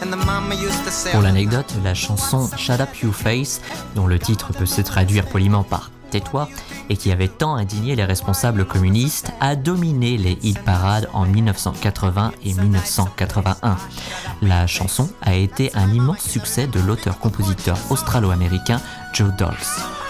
Pour l'anecdote, la chanson Shut Up You Face, dont le titre peut se traduire poliment par Tais-toi, et qui avait tant indigné les responsables communistes, a dominé les hit parades en 1980 et 1981. La chanson a été un immense succès de l'auteur-compositeur australo-américain Joe Dolls.